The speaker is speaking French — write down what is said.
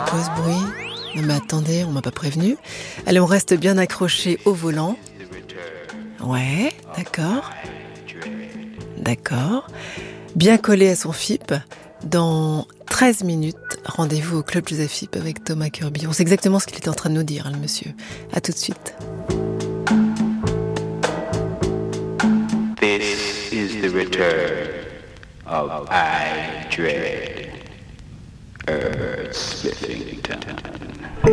quoi ce bruit? Non mais attendez, on m'a pas prévenu. Allez, on reste bien accroché au volant. Ouais, d'accord. D'accord. Bien collé à son FIP. Dans 13 minutes, rendez-vous au Club Joseph FIP avec Thomas Kirby. On sait exactement ce qu'il était en train de nous dire, hein, le monsieur. À tout de suite. This is the return of I Dread Earth Spliffington.